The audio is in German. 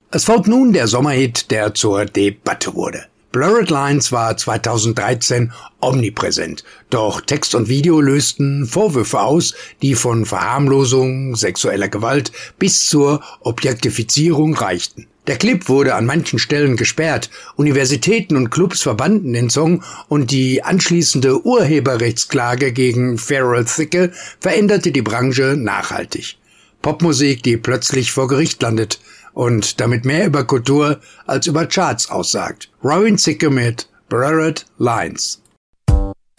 Es folgt nun der Sommerhit, der zur Debatte wurde. Blurred Lines war 2013 omnipräsent, doch Text und Video lösten Vorwürfe aus, die von Verharmlosung, sexueller Gewalt bis zur Objektifizierung reichten. Der Clip wurde an manchen Stellen gesperrt, Universitäten und Clubs verbannten den Song und die anschließende Urheberrechtsklage gegen Pharrell Thicke veränderte die Branche nachhaltig. Popmusik, die plötzlich vor Gericht landet und damit mehr über Kultur als über Charts aussagt. Rowan Thicke mit Blurred Lines.